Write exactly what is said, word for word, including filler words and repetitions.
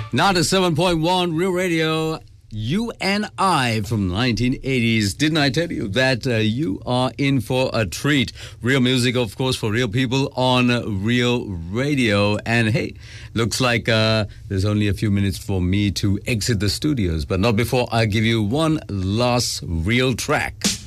ninety-seven point one Real Radio, you and I from nineteen eighties. Didn't I tell you that uh, you are in for a treat? Real music, of course, for real people on Real Radio. And hey, looks like uh, there's only a few minutes for me to exit the studios, but not before I give you one last real track.